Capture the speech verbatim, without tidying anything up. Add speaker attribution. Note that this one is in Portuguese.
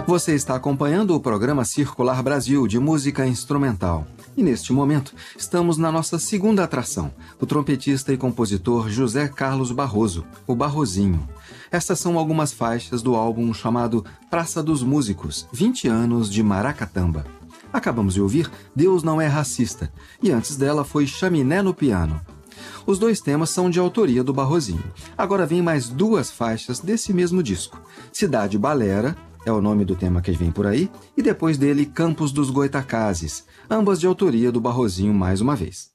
Speaker 1: Você está acompanhando o programa Circular Brasil de música instrumental. E neste momento, estamos na nossa segunda atração, o trompetista e compositor José Carlos Barroso, o Barrozinho. Estas são algumas faixas do álbum chamado Praça dos Músicos, vinte anos de Maracatamba. Acabamos de ouvir Deus Não É Racista, e antes dela foi Chaminé no Piano. Os dois temas são de autoria do Barrozinho. Agora vem mais duas faixas desse mesmo disco. Cidade Balera, é o nome do tema que vem por aí, e depois dele Campos dos Goitacazes, ambas de autoria do Barrozinho mais uma vez.